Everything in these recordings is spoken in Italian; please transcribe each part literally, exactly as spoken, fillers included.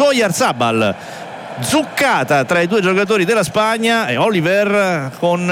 su Oyarzabal. Zuccata tra i due giocatori della Spagna e Oliver con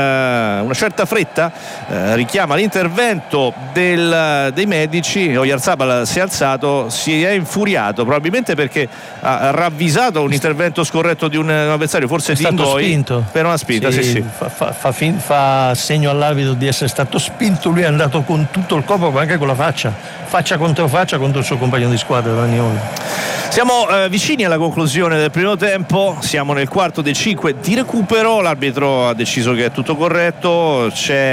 eh, una certa fretta eh, richiama l'intervento del, dei medici. Oyarzabal si è alzato, si è infuriato probabilmente perché ha ravvisato un intervento scorretto di un, un avversario, forse di Ingoi, per una spinta. Sì, sì, sì. Fa, fa, fa, fin, fa segno all'arbitro di essere stato spinto, lui è andato con tutto il corpo ma anche con la faccia, faccia contro faccia contro il suo compagno di squadra Ranioli. Siamo eh, vicini alla conclusione del primo tempo, siamo nel quarto dei cinque di recupero, l'arbitro ha deciso che è tutto corretto,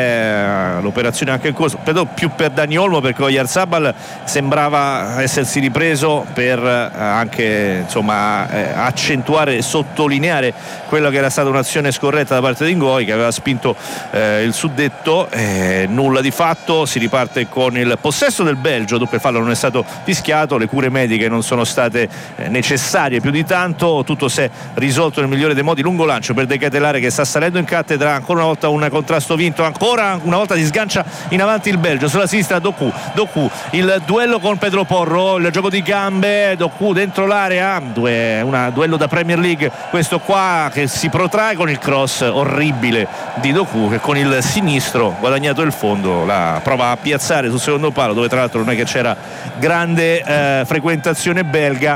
c'è l'operazione anche in corso, credo più per Dani Olmo perché Oyarzabal sembrava essersi ripreso per eh, anche insomma eh, accentuare e sottolineare quella che era stata un'azione scorretta da parte di Ingoi che aveva spinto eh, il suddetto, eh, nulla di fatto, si riparte con il possesso del Belgio, dopo il fallo non è stato fischiato, le cure mediche non sono state necessarie più di tanto, tutto si è risolto nel migliore dei modi. Lungo lancio per De Ketelare che sta salendo in cattedra, ancora una volta un contrasto vinto, ancora una volta si sgancia in avanti il Belgio, sulla sinistra Doku, Doku il duello con Pedro Porro, il gioco di gambe, Doku dentro l'area, due, una duello da Premier League questo qua che si protrae con il cross orribile di Doku che con il sinistro guadagnato il fondo la prova a piazzare sul secondo palo, dove tra l'altro non è che c'era grande eh, frequentazione belga.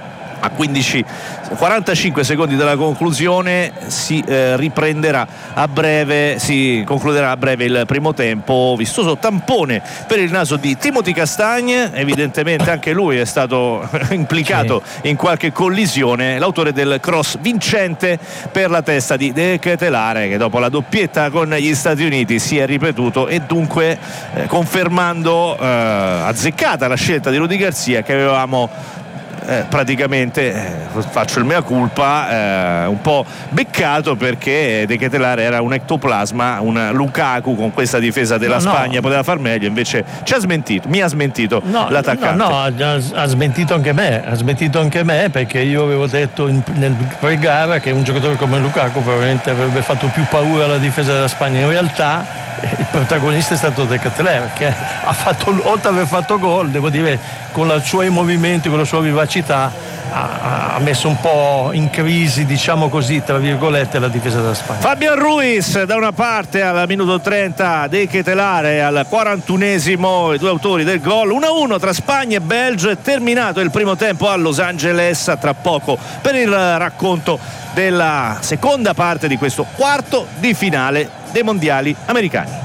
A quindici quarantacinque secondi dalla conclusione si eh, riprenderà a breve, si concluderà a breve il primo tempo. Vistoso tampone per il naso di Timothy Castagne, evidentemente anche lui è stato implicato sì. in qualche collisione, l'autore del cross vincente per la testa di De Ketelare che dopo la doppietta con gli Stati Uniti si è ripetuto e dunque eh, confermando eh, azzeccata la scelta di Rudy Garcia che avevamo Eh, praticamente eh, faccio il mea culpa eh, un po' beccato perché De Ketelare era un ectoplasma, un Lukaku con questa difesa della no, Spagna no. poteva far meglio, invece ci ha smentito, mi ha smentito no, l'attaccante. No, no, ha, ha smentito anche me, ha smentito anche me perché io avevo detto in, nel pre-gara che un giocatore come Lukaku probabilmente avrebbe fatto più paura alla difesa della Spagna. In realtà il protagonista è stato De Ketelare che ha fatto, oltre ad aver fatto gol, devo dire, con i suoi movimenti, con la sua vivacità ha, ha messo un po' in crisi, diciamo così, tra virgolette, la difesa della Spagna. Fabian Ruiz da una parte al minuto trenta, De Ketelare al quarantunesimo, i due autori del gol. uno a uno tra Spagna e Belgio, è terminato il primo tempo a Los Angeles. Tra poco per il racconto della seconda parte di questo quarto di finale dei mondiali americani.